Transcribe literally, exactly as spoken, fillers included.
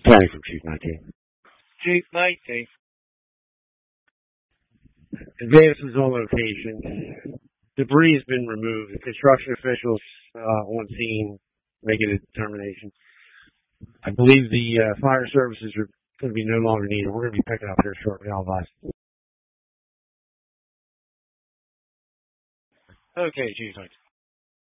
County from Chief nineteen. Chief nineteen. Advances on location. Debris has been removed. Construction officials uh, on scene making a determination. I believe the uh, fire services are going to be no longer needed. We're going to be picking up here shortly. I'll advise. Okay, Chief nineteen.